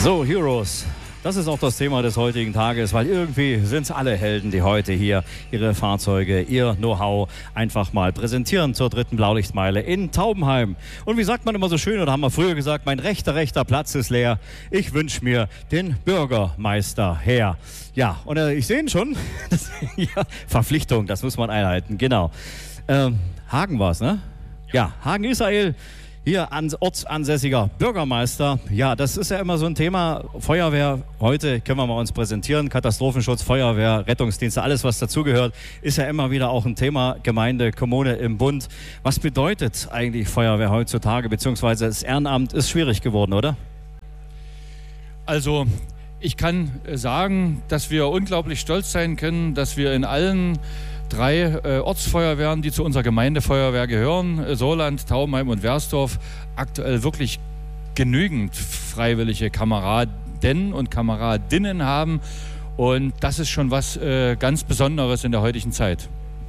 So, Heroes. Das ist auch das Thema des heutigen Tages, weil irgendwie sind es alle Helden, die heute hier ihre Fahrzeuge, ihr Know-how einfach mal präsentieren zur dritten Blaulichtmeile in Taubenheim. Und wie sagt man immer so schön, oder haben wir früher gesagt, mein rechter Platz ist leer. Ich wünsche mir den Bürgermeister her. Ja, und ich sehe ihn schon. Ja, Verpflichtung, das muss man einhalten, genau. Hagen war es, ne? Ja, Hagen Israel. Hier ortsansässiger Bürgermeister. Ja, das ist ja immer so ein Thema. Feuerwehr, heute können wir mal uns präsentieren. Katastrophenschutz, Feuerwehr, Rettungsdienste, alles was dazugehört, ist ja immer wieder auch ein Thema. Gemeinde, Kommune im Bund. Was bedeutet eigentlich Feuerwehr heutzutage, beziehungsweise das Ehrenamt ist schwierig geworden, oder? Also, ich kann sagen, dass wir unglaublich stolz sein können, dass wir in allen 3 Ortsfeuerwehren, die zu unserer Gemeindefeuerwehr gehören, Soland, Taubenheim und Wersdorf, aktuell wirklich genügend freiwillige Kameraden und Kameradinnen haben. Und das ist schon was ganz Besonderes in der heutigen Zeit.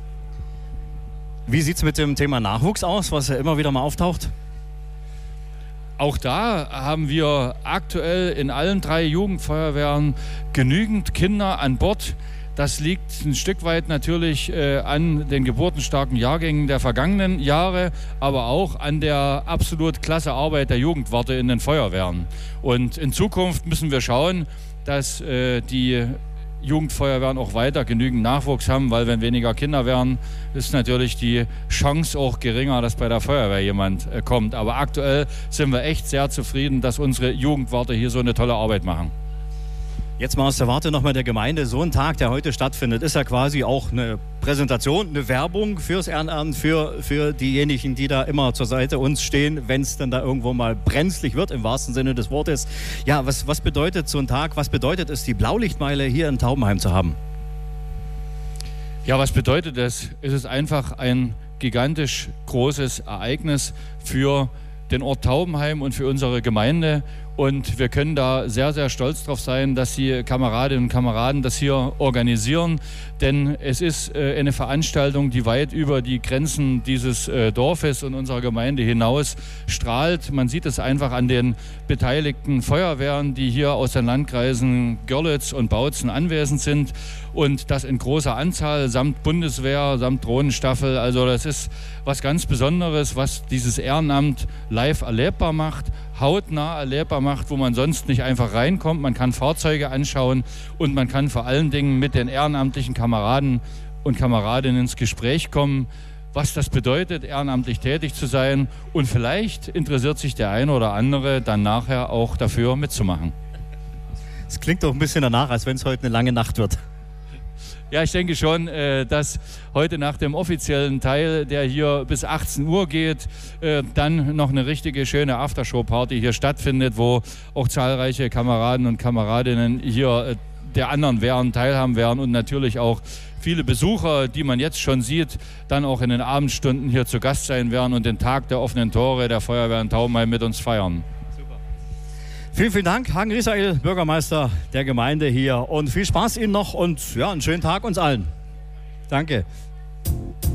Wie sieht es mit dem Thema Nachwuchs aus, was ja immer wieder mal auftaucht? Auch da haben wir aktuell in allen 3 Jugendfeuerwehren genügend Kinder an Bord. Das liegt ein Stück weit natürlich an den geburtenstarken Jahrgängen der vergangenen Jahre, aber auch an der absolut klasse Arbeit der Jugendwarte in den Feuerwehren. Und in Zukunft müssen wir schauen, dass die Jugendfeuerwehren auch weiter genügend Nachwuchs haben, weil wenn weniger Kinder wären, ist natürlich die Chance auch geringer, dass bei der Feuerwehr jemand kommt. Aber aktuell sind wir echt sehr zufrieden, dass unsere Jugendwarte hier so eine tolle Arbeit machen. Jetzt mal aus der Warte nochmal der Gemeinde. So ein Tag, der heute stattfindet, ist ja quasi auch eine Präsentation, eine Werbung fürs Ehrenamt, für diejenigen, die da immer zur Seite uns stehen, wenn es dann da irgendwo mal brenzlig wird, im wahrsten Sinne des Wortes. Ja, was bedeutet so ein Tag, was bedeutet es, die Blaulichtmeile hier in Taubenheim zu haben? Ja, was bedeutet es? Es ist einfach ein gigantisch großes Ereignis für den Ort Taubenheim und für unsere Gemeinde. Und wir können da sehr, sehr stolz drauf sein, dass die Kameradinnen und Kameraden das hier organisieren. Denn es ist eine Veranstaltung, die weit über die Grenzen dieses Dorfes und unserer Gemeinde hinaus strahlt. Man sieht es einfach an den beteiligten Feuerwehren, die hier aus den Landkreisen Görlitz und Bautzen anwesend sind. Und das in großer Anzahl, samt Bundeswehr, samt Drohnenstaffel. Also das ist was ganz Besonderes, was dieses Ehrenamt live erlebbar macht, hautnah erlebbar macht, wo man sonst nicht einfach reinkommt. Man kann Fahrzeuge anschauen und man kann vor allen Dingen mit den ehrenamtlichen Kameraden und Kameradinnen ins Gespräch kommen, was das bedeutet, ehrenamtlich tätig zu sein. Und vielleicht interessiert sich der eine oder andere dann nachher auch dafür mitzumachen. Es klingt doch ein bisschen danach, als wenn es heute eine lange Nacht wird. Ja, ich denke schon, dass heute nach dem offiziellen Teil, der hier bis 18 Uhr geht, dann noch eine richtige schöne Aftershow-Party hier stattfindet, wo auch zahlreiche Kameraden und Kameradinnen hier der anderen Wehren teilhaben werden und natürlich auch viele Besucher, die man jetzt schon sieht, dann auch in den Abendstunden hier zu Gast sein werden und den Tag der offenen Tore der Feuerwehr in Taubenheim mit uns feiern. Vielen, vielen Dank, Hagen Israel, Bürgermeister der Gemeinde hier. Und viel Spaß Ihnen noch und ja, einen schönen Tag uns allen. Danke.